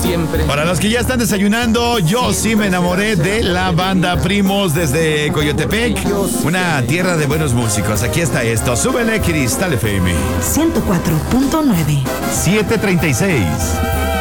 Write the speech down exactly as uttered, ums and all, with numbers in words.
siempre. Para los que ya están desayunando, yo sí me enamoré de la banda Primos desde Coyotepec, una tierra de buenos músicos. Aquí está esto, súbele Cristal F M ciento cuatro punto nueve. siete treinta y seis.